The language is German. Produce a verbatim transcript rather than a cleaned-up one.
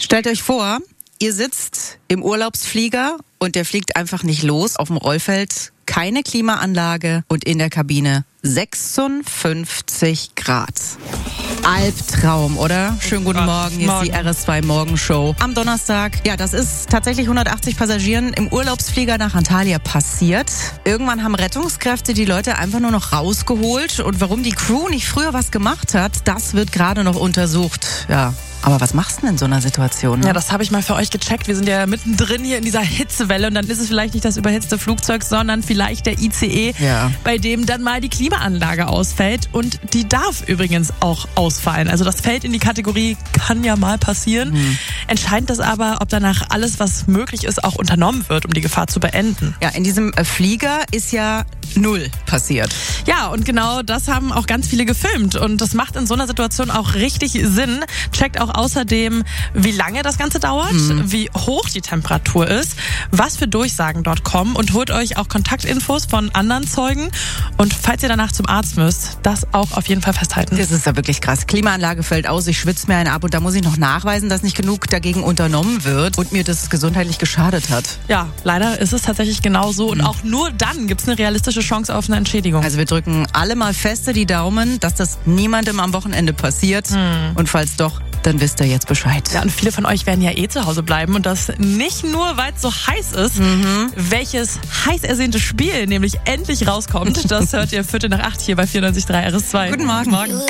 Stellt euch vor, ihr sitzt im Urlaubsflieger und der fliegt einfach nicht los auf dem Rollfeld. Keine Klimaanlage und in der Kabine sechsundfünfzig Grad. Albtraum, oder? Schönen guten Morgen, hier ist die R S zwei Morgenshow. Am Donnerstag, ja, das ist tatsächlich hundertachtzig Passagieren im Urlaubsflieger nach Antalya passiert. Irgendwann haben Rettungskräfte die Leute einfach nur noch rausgeholt. Und warum die Crew nicht früher was gemacht hat, das wird gerade noch untersucht. Ja. Aber was machst du denn in so einer Situation? Ne? Ja, das habe ich mal für euch gecheckt. Wir sind ja mittendrin hier in dieser Hitzewelle und dann ist es vielleicht nicht das überhitzte Flugzeug, sondern vielleicht der I C E, ja. bei dem dann mal die Klimaanlage ausfällt. Und die darf übrigens auch ausfallen. Also das fällt in die Kategorie, kann ja mal passieren. Hm. Entscheidend ist aber, ob danach alles, was möglich ist, auch unternommen wird, um die Gefahr zu beenden. Ja, in diesem Flieger ist ja null passiert. Ja, und genau das haben auch ganz viele gefilmt. Und das macht in so einer Situation auch richtig Sinn. Checkt auch außerdem, wie lange das Ganze dauert, mhm. wie hoch die Temperatur ist, was für Durchsagen dort kommen und holt euch auch Kontaktinfos von anderen Zeugen. Und falls ihr danach zum Arzt müsst, das auch auf jeden Fall festhalten. Das ist ja wirklich krass. Klimaanlage fällt aus, ich schwitze mir eine ab und da muss ich noch nachweisen, dass nicht genug dagegen unternommen wird und mir das gesundheitlich geschadet hat. Ja, leider ist es tatsächlich genau so. Und mhm. auch nur dann gibt es eine realistische Chance auf eine Entschädigung. Also wir drücken alle mal feste die Daumen, dass das niemandem am Wochenende passiert. Mhm. Und falls doch, dann wisst ihr jetzt Bescheid. Ja, und viele von euch werden ja eh zu Hause bleiben und das nicht nur, weil es so heiß ist. Mhm. Welches heiß ersehnte Spiel nämlich endlich rauskommt, das hört ihr Viertel nach acht hier bei vierundneunzig Komma drei R S zwei. Guten Morgen. Morgen.